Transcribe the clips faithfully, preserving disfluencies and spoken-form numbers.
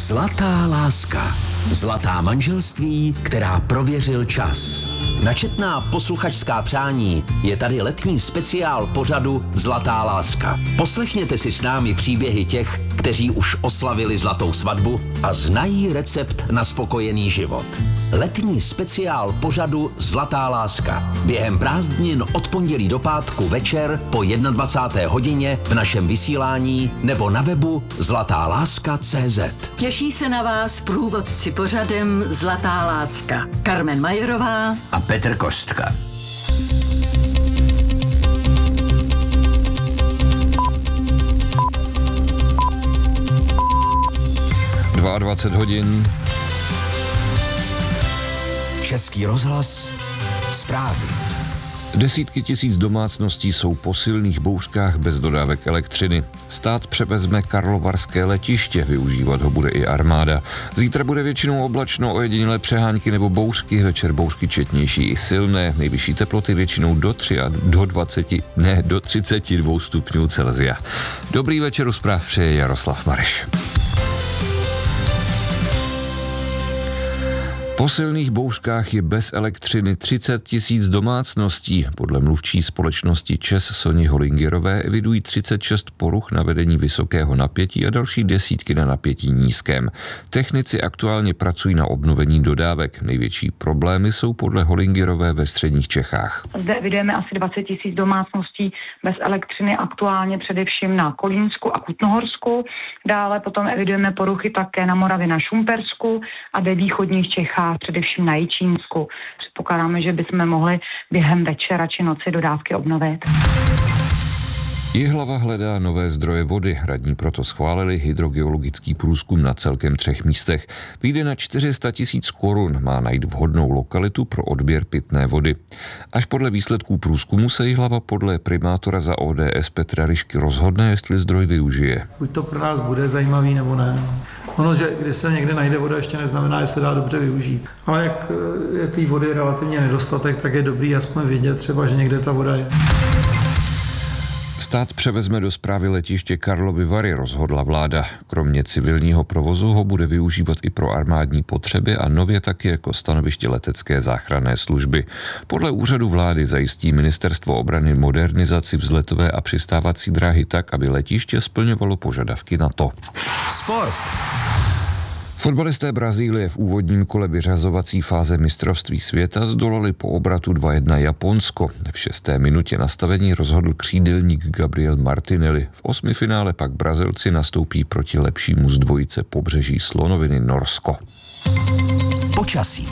Zlatá láska. Zlatá manželství, která prověřil čas. Na četná posluchačská přání je tady letní speciál pořadu Zlatá láska. Poslechněte si s námi příběhy těch, kteří už oslavili zlatou svatbu a znají recept na spokojený život. Letní speciál pořadu Zlatá láska. Během prázdnin od pondělí do pátku večer po dvacáté jedné hodině v našem vysílání nebo na webu zlatá láska tečka cé zet. Těší se na vás průvodci pořadem Zlatá láska. Carmen Majerová a Petr Kostka. dvacet dva hodin. Český rozhlas, zprávy. Desítky tisíc domácností jsou po silných bouřkách bez dodávek elektřiny. Stát převezme karlovarské letiště, využívat ho bude i armáda. Zítra bude většinou oblačno, ojedinělé přehánky nebo bouřky, večer bouřky četnější i silné, nejvyšší teploty většinou do tři a do dvaceti, ne, do třicet dva stupňů Celsia. Dobrý večer, u zpráv přeje Jaroslav Mareš. Po silných bouřkách je bez elektřiny třicet tisíc domácností. Podle mluvčí společnosti ČEZ Soni Holingerové evidují třicet šest poruch na vedení vysokého napětí a další desítky na napětí nízkém. Technici aktuálně pracují na obnovení dodávek. Největší problémy jsou podle Holingerové ve středních Čechách. Zde evidujeme asi dvacet tisíc domácností bez elektřiny, aktuálně především na Kolínsku a Kutnohorsku. Dále potom evidujeme poruchy také na Moravě, na Šumpersku a ve východních Čechách, především na Jičínsku. Předpokládáme, že bychom mohli během večera či noci dodávky obnovit. Jihlava hledá nové zdroje vody. Radní proto schválili hydrogeologický průzkum na celkem třech místech. Vyjde na čtyři sta tisíc korun, má najít vhodnou lokalitu pro odběr pitné vody. Až podle výsledků průzkumu se Jihlava podle primátora za O D S Petra Ryšky rozhodne, jestli zdroj využije. Buď to pro nás bude zajímavý, nebo ne. Ono, že když se někde najde voda, ještě neznamená, že se dá dobře využít. Ale jak je té vody relativně nedostatek, tak je dobrý aspoň vědět třeba, že někde ta voda je. Stát převezme do správy letiště Karlovy Vary, rozhodla vláda. Kromě civilního provozu ho bude využívat i pro armádní potřeby a nově taky jako stanoviště letecké záchranné služby. Podle úřadu vlády zajistí ministerstvo obrany modernizaci vzletové a přistávací dráhy tak, aby letiště splňovalo požadavky na to. Sport. Fotbalisté Brazílie v úvodním kole vyřazovací fáze mistrovství světa zdolali po obratu dva jedna Japonsko. V šesté minutě nastavení rozhodl křídelník Gabriel Martinelli. V osmifinále pak Brazilci nastoupí proti lepšímu z dvojice pobřeží slonoviny Norsko. Počasí.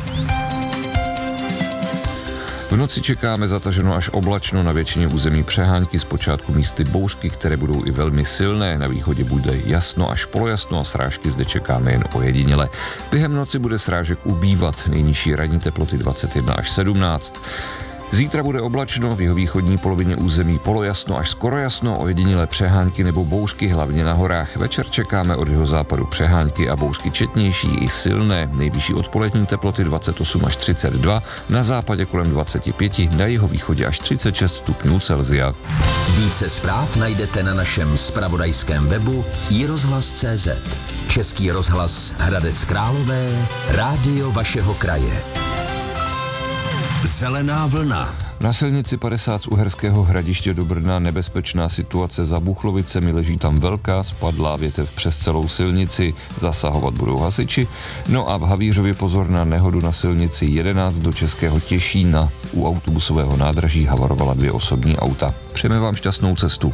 V noci čekáme zataženo až oblačno, na většině území přehánky, zpočátku místy bouřky, které budou i velmi silné. Na východě bude jasno až polojasno a srážky zde čekáme jen ojediněle. Během noci bude srážek ubývat, nejnižší ranní teploty dvacet jedna až sedmnáct. Zítra bude oblačno, v jihovýchodní polovině území polojasno až skoro jasno, ojedinělé přehánky nebo bouřky, hlavně na horách. Večer čekáme od jihozápadu přehánky a bouřky četnější i silné. Nejvyšší odpolední teploty dvacet osm až třicet dva, na západě kolem dvacet pět, na jihovýchodě až třicet šest stupňů Celsia. Více zpráv najdete na našem zpravodajském webu i rozhlas tečka cé zet. Český rozhlas Hradec Králové, rádio vašeho kraje. Zelená vlna. Na silnici padesát z Uherského Hradiště do Brna nebezpečná situace za Buchlovicemi, leží tam velká spadlá větev přes celou silnici, zasahovat budou hasiči. No a v Havířově pozor na nehodu na silnici jedenáct do Českého Těšína. U autobusového nádraží havarovala dvě osobní auta. Přejeme vám šťastnou cestu.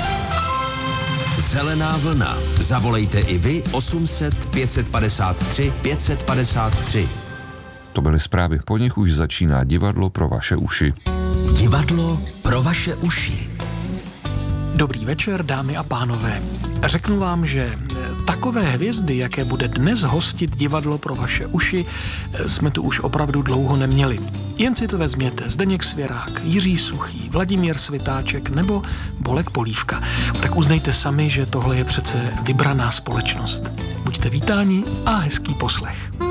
Zelená vlna. Zavolejte i vy osm set pět set padesát tři pět set padesát tři. To byly zprávy, po nich už začíná divadlo pro vaše uši. Divadlo pro vaše uši. Dobrý večer, dámy a pánové. Řeknu vám, že takové hvězdy, jaké bude dnes hostit divadlo pro vaše uši, jsme tu už opravdu dlouho neměli. Jen si to vezměte, Zdeněk Svěrák, Jiří Suchý, Vladimír Svitáček nebo Bolek Polívka. Tak uznejte sami, že tohle je přece vybraná společnost. Buďte vítáni a hezký poslech.